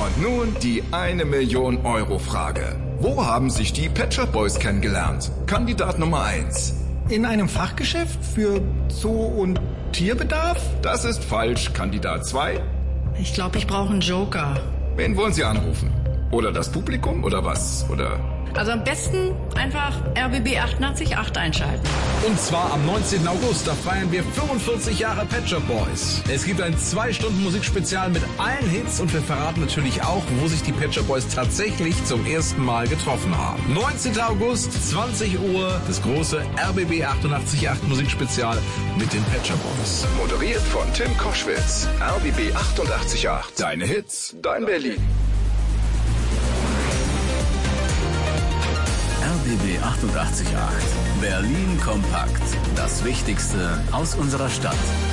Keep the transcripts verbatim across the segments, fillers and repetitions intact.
Und nun die eine Million Euro Frage. Wo haben sich die Pet Shop Boys kennengelernt? Kandidat Nummer eins. In einem Fachgeschäft für Zoo- und Tierbedarf? Das ist falsch. Kandidat zwei. Ich glaube, ich brauche einen Joker. Wen wollen Sie anrufen? Oder das Publikum oder was? Oder... Also am besten einfach R B B achtundachtzig Komma acht einschalten. Und zwar am neunzehnten August, da feiern wir fünfundvierzig Jahre Pet Shop Boys. Es gibt ein zwei Stunden Musikspezial mit allen Hits und wir verraten natürlich auch, wo sich die Pet Shop Boys tatsächlich zum ersten Mal getroffen haben. neunzehnten August, zwanzig Uhr, das große R B B achtundachtzig Komma acht Musikspezial mit den Pet Shop Boys. Moderiert von Tim Koschwitz. R B B achtundachtzig Komma acht. Deine Hits, dein Berlin. R B B achtundachtzig Komma acht. Berlin kompakt. Das Wichtigste aus unserer Stadt.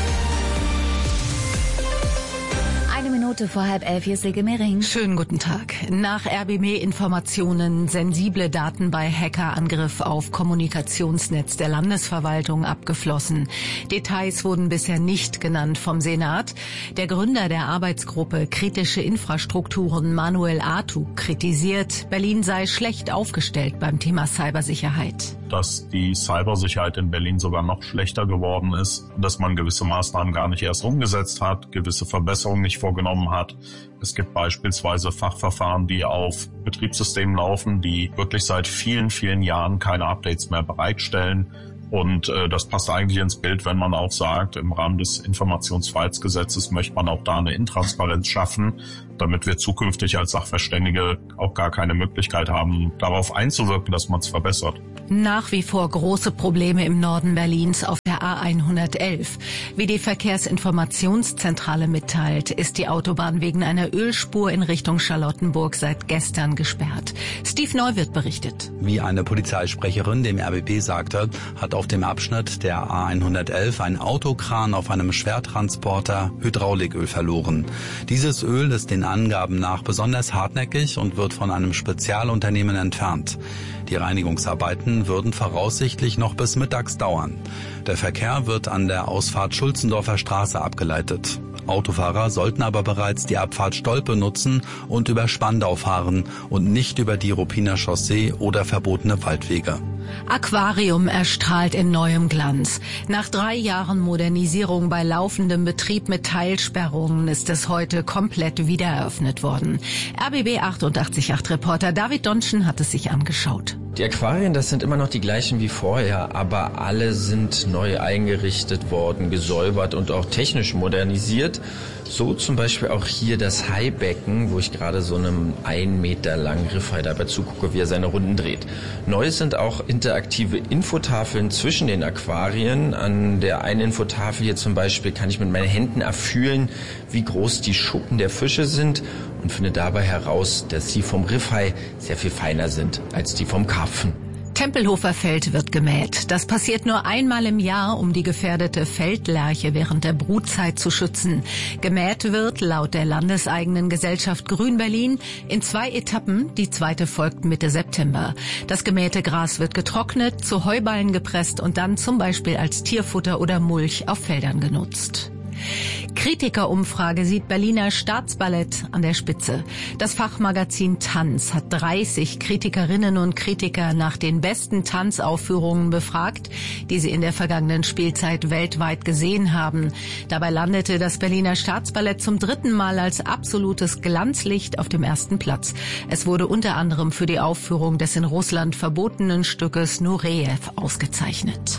Eine Minute vor halb elf, hier ist Silke Mehring. Schönen guten Tag. Nach R B B-Informationen sensible Daten bei Hackerangriff auf Kommunikationsnetz der Landesverwaltung abgeflossen. Details wurden bisher nicht genannt vom Senat. Der Gründer der Arbeitsgruppe Kritische Infrastrukturen, Manuel Artug, kritisiert, Berlin sei schlecht aufgestellt beim Thema Cybersicherheit. Dass die Cybersicherheit in Berlin sogar noch schlechter geworden ist, dass man gewisse Maßnahmen gar nicht erst umgesetzt hat, gewisse Verbesserungen nicht vorgenommen hat. Es gibt beispielsweise Fachverfahren, die auf Betriebssystemen laufen, die wirklich seit vielen, vielen Jahren keine Updates mehr bereitstellen. Und äh, das passt eigentlich ins Bild, wenn man auch sagt, im Rahmen des Informationsfreiheitsgesetzes möchte man auch da eine Intransparenz schaffen, damit wir zukünftig als Sachverständige auch gar keine Möglichkeit haben, darauf einzuwirken, dass man es verbessert. Nach wie vor große Probleme im Norden Berlins auf der A hundertelf. Wie die Verkehrsinformationszentrale mitteilt, ist die Autobahn wegen einer Ölspur in Richtung Charlottenburg seit gestern gesperrt. Steve Neuwirth berichtet. Wie eine Polizeisprecherin dem R B B sagte, hat auf dem Abschnitt der A hundertelf ein Autokran auf einem Schwertransporter Hydrauliköl verloren. Dieses Öl ist den Angaben nach besonders hartnäckig und wird von einem Spezialunternehmen entfernt. Die Reinigungsarbeiten würden voraussichtlich noch bis mittags dauern. Der Verkehr wird an der Ausfahrt Schulzendorfer Straße abgeleitet. Autofahrer sollten aber bereits die Abfahrt Stolpe nutzen und über Spandau fahren und nicht über die Ruppiner Chaussee oder verbotene Waldwege. Aquarium erstrahlt in neuem Glanz. Nach drei Jahren Modernisierung bei laufendem Betrieb mit Teilsperrungen ist es heute komplett wiedereröffnet worden. R B B achtundachtzig Komma acht Reporter David Donschen hat es sich angeschaut. Die Aquarien, das sind immer noch die gleichen wie vorher, aber alle sind neu eingerichtet worden, gesäubert und auch technisch modernisiert. So zum Beispiel auch hier das Haibecken, wo ich gerade so einem ein Meter langen Riffhai dabei zugucke, wie er seine Runden dreht. Neu sind auch interaktive Infotafeln zwischen den Aquarien. An der einen Infotafel hier zum Beispiel kann ich mit meinen Händen erfühlen, wie groß die Schuppen der Fische sind und finde dabei heraus, dass sie vom Riffhai sehr viel feiner sind als die vom Karpfen. Tempelhofer Feld wird gemäht. Das passiert nur einmal im Jahr, um die gefährdete Feldlerche während der Brutzeit zu schützen. Gemäht wird laut der landeseigenen Gesellschaft Grün Berlin in zwei Etappen. Die zweite folgt Mitte September. Das gemähte Gras wird getrocknet, zu Heuballen gepresst und dann zum Beispiel als Tierfutter oder Mulch auf Feldern genutzt. Kritikerumfrage sieht Berliner Staatsballett an der Spitze. Das Fachmagazin Tanz hat dreißig Kritikerinnen und Kritiker nach den besten Tanzaufführungen befragt, die sie in der vergangenen Spielzeit weltweit gesehen haben. Dabei landete das Berliner Staatsballett zum dritten Mal als absolutes Glanzlicht auf dem ersten Platz. Es wurde unter anderem für die Aufführung des in Russland verbotenen Stückes Nureyev ausgezeichnet.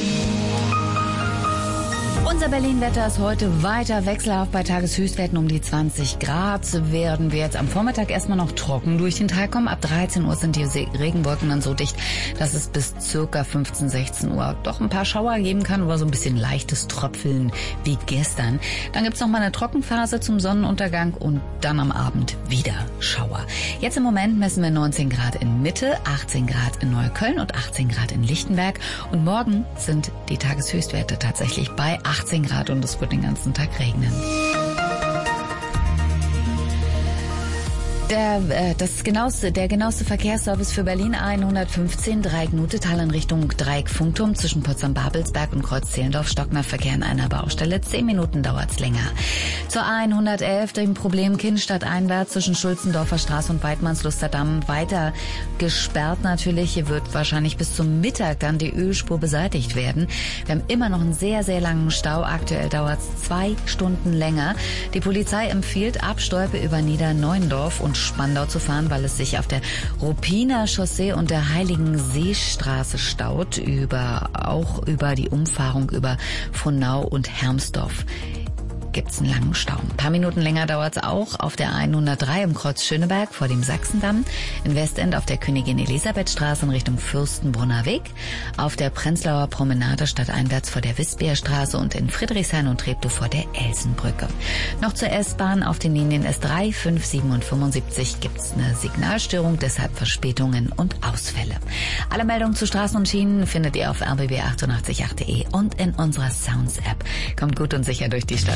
Unser Berlin-Wetter ist heute weiter wechselhaft. Bei Tageshöchstwerten um die zwanzig Grad werden wir jetzt am Vormittag erstmal noch trocken durch den Tag kommen. Ab dreizehn Uhr sind die Regenwolken dann so dicht, dass es bis circa fünfzehn, sechzehn Uhr doch ein paar Schauer geben kann oder so ein bisschen leichtes Tröpfeln wie gestern. Dann gibt's noch mal eine Trockenphase zum Sonnenuntergang und dann am Abend wieder Schauer. Jetzt im Moment messen wir neunzehn Grad in Mitte, achtzehn Grad in Neukölln und achtzehn Grad in Lichtenberg. Und morgen sind die Tageshöchstwerte tatsächlich bei achtzehn Grad und es wird den ganzen Tag regnen. Der, äh, das genaueste, der genaueste Verkehrsservice für Berlin A hundertfünfzehn, Dreieck Nutetal in Richtung Dreieck Funkturm zwischen Potsdam-Babelsberg und Kreuz Zehlendorf, Stocknerverkehr in einer Baustelle. Zehn Minuten dauert's länger. Zur A hundertelf, dem Problem Kinnstadt einwärts zwischen Schulzendorfer Straße und Weidmannslusterdamm weiter gesperrt natürlich. Hier wird wahrscheinlich bis zum Mittag dann die Ölspur beseitigt werden. Wir haben immer noch einen sehr, sehr langen Stau. Aktuell dauert's zwei Stunden länger. Die Polizei empfiehlt, ab Stolpe über Niederneuendorf und Spandau zu fahren, weil es sich auf der Ruppiner Chaussee und der Heiligen Seestraße staut, über, auch über die Umfahrung über Frohnau und Hermsdorf. Gibt's einen langen Stau. Ein paar Minuten länger dauert's auch auf der hundertdrei im Kreuz Schöneberg vor dem Sachsendamm, in Westend auf der Königin-Elisabeth-Straße in Richtung Fürstenbrunner Weg, auf der Prenzlauer Promenade stadteinwärts vor der Wisbier-Straße und in Friedrichshain und Treptow vor der Elsenbrücke. Noch zur S-Bahn auf den Linien S drei, fünf, sieben und fünfundsiebzig gibt's eine Signalstörung, deshalb Verspätungen und Ausfälle. Alle Meldungen zu Straßen und Schienen findet ihr auf r b b achtundachtzig Punkt acht punkt de und in unserer Sounds-App. Kommt gut und sicher durch die Stadt.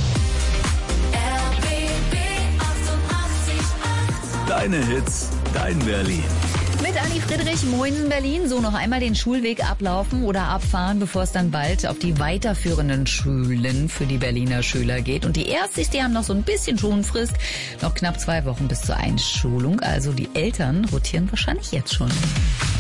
Deine Hits, dein Berlin. Mit Anni Friedrich, moin Berlin. So, noch einmal den Schulweg ablaufen oder abfahren, bevor es dann bald auf die weiterführenden Schulen für die Berliner Schüler geht. Und die Erstis, die haben noch so ein bisschen Schonfrist. Noch knapp zwei Wochen bis zur Einschulung. Also die Eltern rotieren wahrscheinlich jetzt schon.